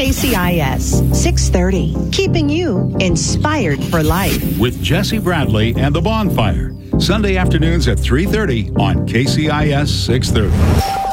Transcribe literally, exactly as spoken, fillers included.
K C I S six thirty, keeping you inspired for life. With Jesse Bradley and the Bonfire. Sunday afternoons at three thirty on K C I S six thirty.